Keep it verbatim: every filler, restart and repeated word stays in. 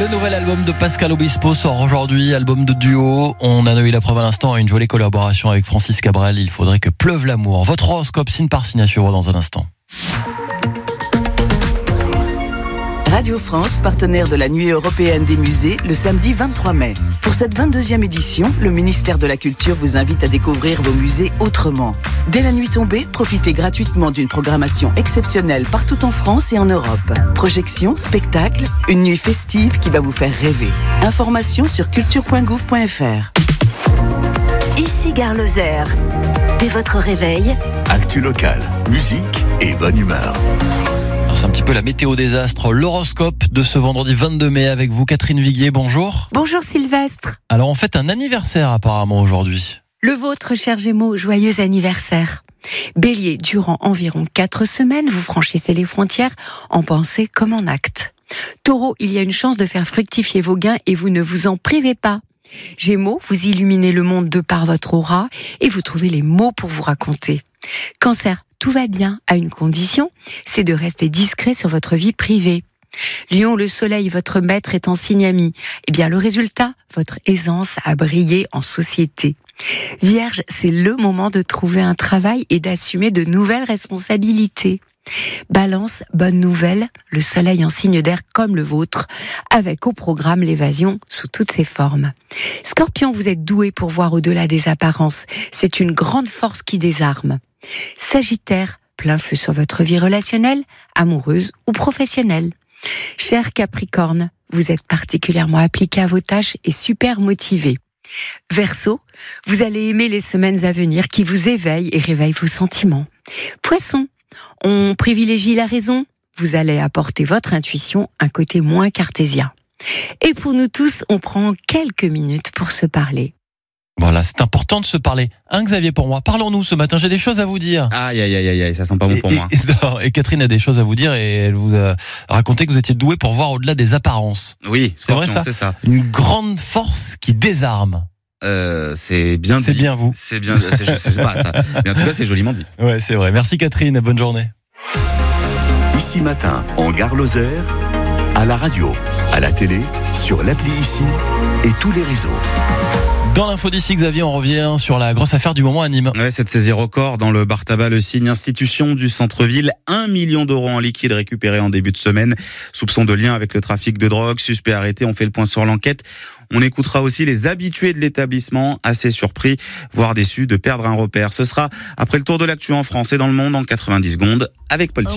Le nouvel album de Pascal Obispo sort aujourd'hui, album de duo. On a eu la preuve à l'instant, une jolie collaboration avec Francis Cabrel. Il faudrait que pleuve l'amour. Votre horoscope signe par signature dans un instant. Radio France, partenaire de la Nuit européenne des musées, le samedi vingt-trois mai. Pour cette vingt-deuxième édition, le ministère de la Culture vous invite à découvrir vos musées autrement. Dès la nuit tombée, profitez gratuitement d'une programmation exceptionnelle partout en France et en Europe. Projections, spectacles, une nuit festive qui va vous faire rêver. Informations sur culture point gouv point f r. Ici Gare Lozère. Dès votre réveil, actu locale, musique et bonne humeur. C'est un petit peu la météo des astres, l'horoscope de ce vendredi vingt-deux mai avec vous, Catherine Viguier, bonjour. Bonjour Sylvestre. Alors on fête un anniversaire apparemment aujourd'hui. Le vôtre, cher Gémeaux, joyeux anniversaire. Bélier, durant environ quatre semaines, vous franchissez les frontières en pensée comme en acte. Taureau, il y a une chance de faire fructifier vos gains et vous ne vous en privez pas. Gémeaux, vous illuminez le monde de par votre aura et vous trouvez les mots pour vous raconter. Cancer, tout va bien à une condition, c'est de rester discret sur votre vie privée. Lion, le soleil, votre maître est en signe ami. Eh bien, le résultat, votre aisance à briller en société. Vierge, c'est le moment de trouver un travail et d'assumer de nouvelles responsabilités. Balance, bonne nouvelle, le soleil en signe d'air comme le vôtre, avec au programme l'évasion sous toutes ses formes. Scorpion, vous êtes doué pour voir au-delà des apparences. C'est une grande force qui désarme. Sagittaire, plein feu sur votre vie relationnelle, amoureuse ou professionnelle. Cher Capricorne, vous êtes particulièrement appliqué à vos tâches et super motivé. Verseau, vous allez aimer les semaines à venir qui vous éveillent et réveillent vos sentiments. Poisson, on privilégie la raison, vous allez apporter votre intuition un côté moins cartésien. Et pour nous tous, on prend quelques minutes pour se parler. Voilà, c'est important de se parler. Hein, Xavier, pour moi, parlons-nous ce matin, j'ai des choses à vous dire. Aïe, aïe, aïe, aïe, ça sent pas bon et, pour et, moi. Et, non, et Catherine a des choses à vous dire et elle vous a raconté que vous étiez doué pour voir au-delà des apparences. Oui, c'est vrai ça, c'est ça. Une grande force qui désarme. Euh, c'est bien C'est dit. bien vous. C'est bien, c'est, je sais pas ça. Mais en tout cas, c'est joliment dit. Ouais, c'est vrai. Merci Catherine, bonne journée. Ici Matin, en Gare Lozère, à la radio, à la télé, sur l'appli Ici et tous les réseaux. Dans l'info d'ici, Xavier, on revient sur la grosse affaire du moment à Nîmes. Ouais, cette saisie record dans le bar tabac, le signe institution du centre-ville. Un million d'euros en liquide récupérés en début de semaine. Soupçon de lien avec le trafic de drogue. Suspect arrêté, on fait le point sur l'enquête. On écoutera aussi les habitués de l'établissement, assez surpris, voire déçus de perdre un repère. Ce sera après le tour de l'actu en France et dans le monde en quatre-vingt-dix secondes avec Paul Thibault.